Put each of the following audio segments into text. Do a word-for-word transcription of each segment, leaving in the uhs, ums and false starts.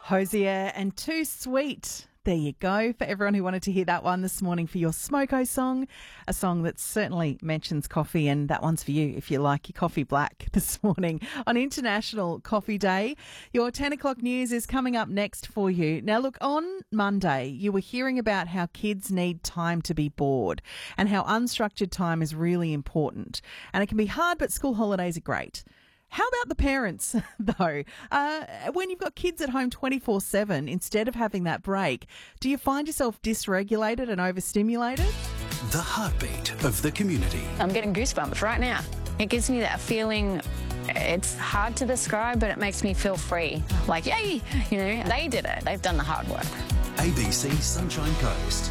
Hosier and Too Sweet. There you go, for everyone who wanted to hear that one this morning for your Smoko song, a song that certainly mentions coffee, and that one's for you if you like your coffee black this morning on International Coffee Day. Your ten o'clock news is coming up next for you. Now look, on Monday you were hearing about how kids need time to be bored and how unstructured time is really important. And it can be hard, but school holidays are great. How about the parents, though? Uh, when you've got kids at home twenty-four seven, instead of having that break, do you find yourself dysregulated and overstimulated? The heartbeat of the community. I'm getting goosebumps right now. It gives me that feeling, it's hard to describe, but it makes me feel free. Like, yay, you know, they did it. They've done the hard work. A B C Sunshine Coast.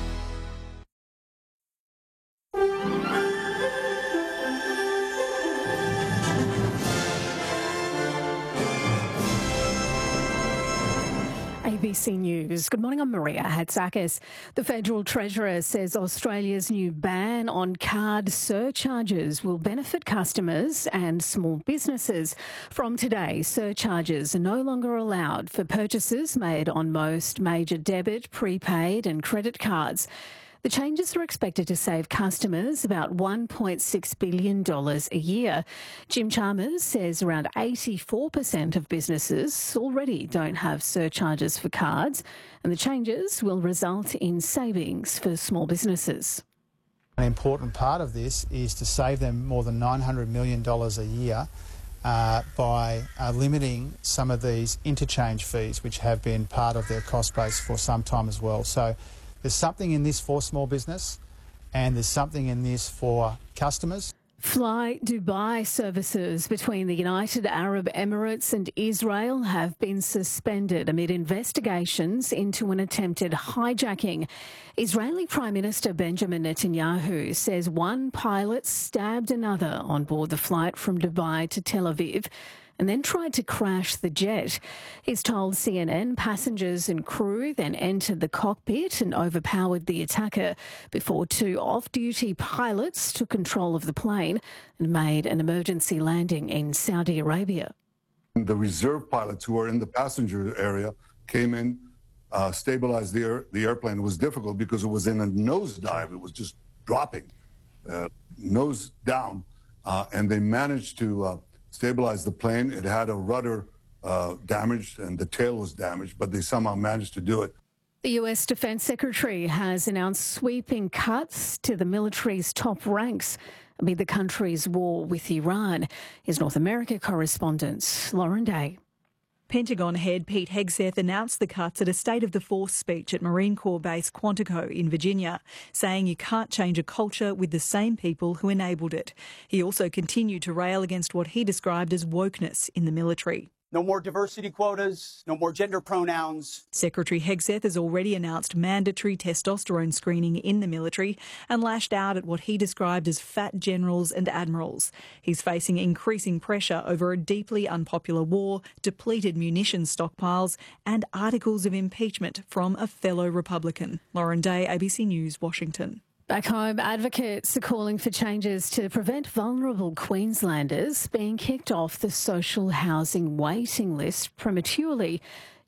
A B C News. Good morning, I'm Maria Hatzakis. The Federal Treasurer says Australia's new ban on card surcharges will benefit customers and small businesses. From today, surcharges are no longer allowed for purchases made on most major debit, prepaid and credit cards. The changes are expected to save customers about one point six billion dollars a year. Jim Chalmers says around eighty-four percent of businesses already don't have surcharges for cards, and the changes will result in savings for small businesses. An important part of this is to save them more than nine hundred million dollars a year uh, by uh, limiting some of these interchange fees, which have been part of their cost base for some time as well. So there's something in this for small business and there's something in this for customers. Fly Dubai services between the United Arab Emirates and Israel have been suspended amid investigations into an attempted hijacking. Israeli Prime Minister Benjamin Netanyahu says one pilot stabbed another on board the flight from Dubai to Tel Aviv and then tried to crash the jet. He's told C N N passengers and crew then entered the cockpit and overpowered the attacker before two off-duty pilots took control of the plane and made an emergency landing in Saudi Arabia. The reserve pilots who were in the passenger area came in, uh, stabilized the, air, the airplane. It was difficult because it was in a nosedive. It was just dropping, uh, nose down, uh, and they managed to uh, stabilized the plane. It had a rudder uh, damaged and the tail was damaged, but they somehow managed to do it. The U S Defence Secretary has announced sweeping cuts to the military's top ranks amid the country's war with Iran. His North America correspondent, Lauren Day. Pentagon head Pete Hegseth announced the cuts at a State of the Force speech at Marine Corps Base Quantico in Virginia, saying you can't change a culture with the same people who enabled it. He also continued to rail against what he described as wokeness in the military. No more diversity quotas, no more gender pronouns. Secretary Hegseth has already announced mandatory testosterone screening in the military and lashed out at what he described as fat generals and admirals. He's facing increasing pressure over a deeply unpopular war, depleted munitions stockpiles and articles of impeachment from a fellow Republican. Lauren Day, A B C News, Washington. Back home, advocates are calling for changes to prevent vulnerable Queenslanders being kicked off the social housing waiting list prematurely.